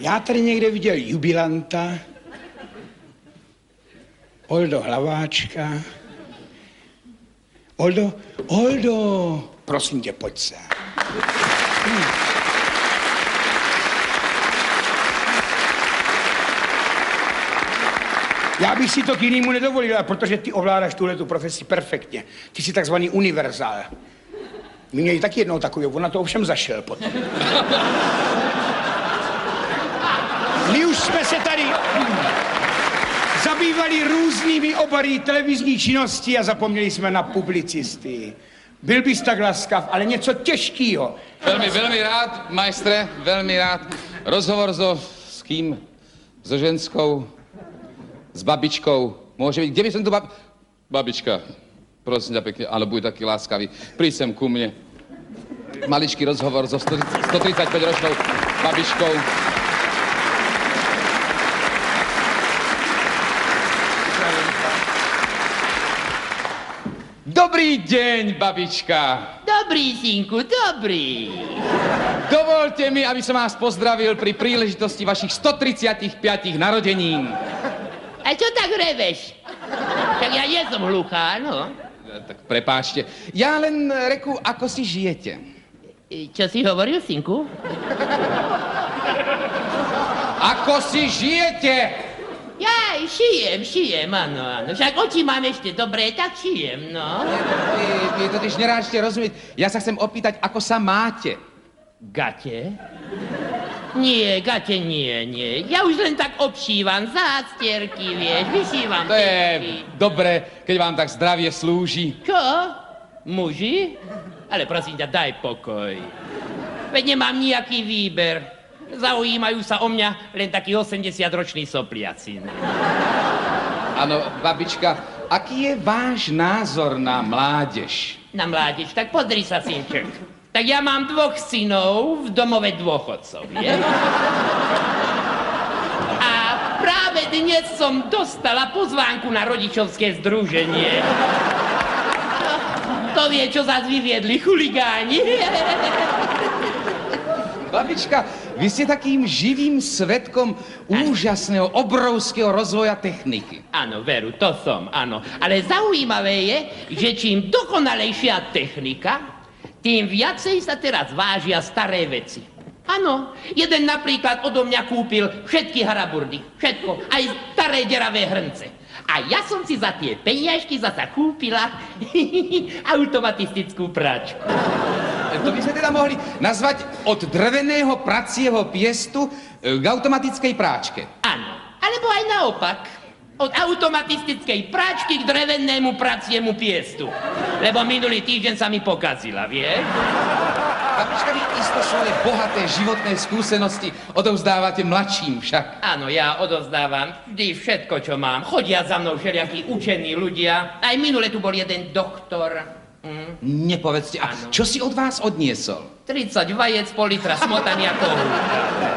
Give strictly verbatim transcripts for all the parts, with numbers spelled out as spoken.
Já tady někde viděl jubilanta, Oldo Hlaváčka. Oldo, Oldo, prosím tě, pojď se. Hmm. Já bych si to k jinému nedovolil, protože ty ovládáš tuhletu profesi perfektně. Ty jsi takzvaný univerzál. My měli taky jednou takovou, on na to ovšem zašel potom. My už jsme se tady zabývali různými obory televizní činnosti a zapomněli jsme na publicisty. Byl bys tak laskav, ale něco těžkýho. Velmi, velmi rád, majstre, velmi rád. Rozhovor so, s kým? So ženskou, s babičkou. Môže byť, kde by som tu bab... Babička, prosím ťa pekne, ale buď taký láskavý. Príď sem ku mne. Maličký rozhovor so stotridsaťpäťročnou babičkou. Dobrý deň, babička. Dobrý, synku, dobrý. Dovolte mi, aby som vás pozdravil pri príležitosti vašich stotridsaťpäť narodenín. A čo tak reveš? Tak ja nie som hluchá, no. Tak prepáčte. Ja len reku, ako si žijete. Čo si hovoril, synku? Ako si žijete? Jaj, šijem, šijem, áno, áno. Však oči mám ešte dobré, tak šijem, no. Vy, vy totiž neráčte rozumieť. Ja sa chcem opýtať, ako sa máte. Gate? Nie, gate nie, nie. Ja už len tak obšívam zástierky, vieš, vyšívam To je pečky. dobre, keď vám tak zdravie slúži. Čo? Muži? Ale prosím ťa, daj pokoj. Veď nemám nejaký výber. Zaujímajú sa o mňa len takí osemdesiatroční sopliaci. Áno, babička, aký je váš názor na mládež? Na mládež, tak pozri sa, synček. Tak ja mám dvoch synov v domove dôchodcov, vieš? A práve dnes som dostala pozvánku na rodičovské združenie. No, to vie, čo zás vyviedli chuligáni. Babička, vy ste takým živým svedkom úžasného, obrovského rozvoja techniky. Áno, veru, to som, áno. Ale zaujímavé je, že čím dokonalejšia technika, tým viacej sa teraz vážia staré veci. Áno, jeden napríklad odo mňa kúpil všetky haraburdy, všetko, aj staré deravé hrnce. A ja som si za tie peniažky zasa kúpila automatistickú práčku. To by sme teda mohli nazvať od dreveného pracieho piestu k automatickej práčke. Áno, alebo aj naopak. Od automatistickej práčky k drevenému praciemu piestu. Lebo minulý týždeň sa mi pokazila, vieš? Babička, vy isto svoje bohaté životné skúsenosti odovzdávate mladším však. Áno, ja odovzdávam vždy všetko, čo mám. Chodia za mnou všelijakí učení ľudia. Aj minule tu bol jeden doktor. Hm? Nepovedzte, a ano. Čo si od vás odniesol? tridsať vajec, pol litra smotany a kohúta.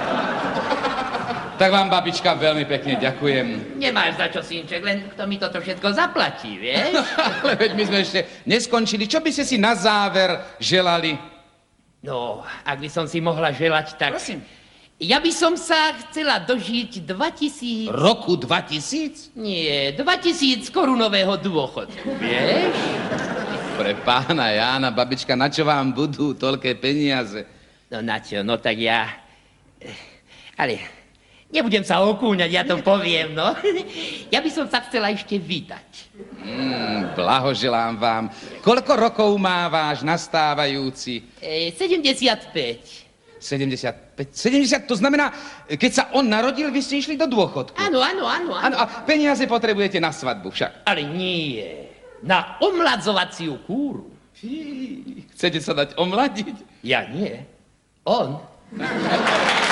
Tak vám, babička, veľmi pekne ďakujem. Nemáš za čo, synček, len kto mi toto všetko zaplatí, vieš? Ale veď my sme ešte neskončili. Čo by ste si na záver želali? No, ak by som si mohla želať, tak... Prosím. Ja by som sa chcela dožiť dvatisíc... Roku dvatisíc? Nie, dvatisíc korunového dôchodku, vieš? Pre pána Jána, babička, na čo vám budú toľké peniaze? No na čo, no tak ja... Ale nebudem sa okúňať, ja to poviem, no. Ja by som sa chcela ešte vydať. Mm, blahoželám vám. Koľko rokov má váš nastávajúci? E, sedemdesiatpäť. sedemdesiatpäť. sedemdesiat, to znamená, keď sa on narodil, vy ste išli do dôchodku. Áno, áno, áno. Áno, a peniaze potrebujete na svadbu však. Ale nie, na omladzovaciu kúru. Fí, chcete sa dať omladiť? Ja nie, on.